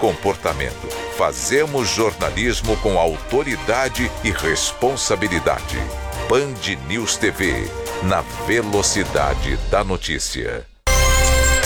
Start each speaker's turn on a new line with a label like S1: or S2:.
S1: comportamento. Fazemos jornalismo com autoridade e responsabilidade. Band News TV, na velocidade da notícia.